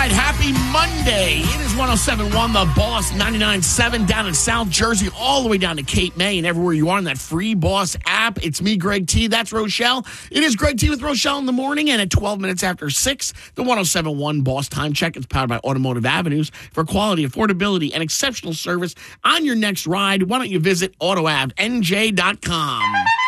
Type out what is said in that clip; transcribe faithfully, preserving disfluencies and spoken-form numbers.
right, happy Monday. It is one oh seven point one The Boss, ninety-nine point seven down in South Jersey, all the way down to Cape May, and everywhere you are in that free Boss app. It's me, Greg T. That's Rochelle. It is Greg T with Rochelle in the morning, and at twelve minutes after six, the one oh seven point one Boss Time Check is powered by Automotive Avenues for quality, affordability, and exceptional service on your next ride. Why don't you visit auto av n j dot com?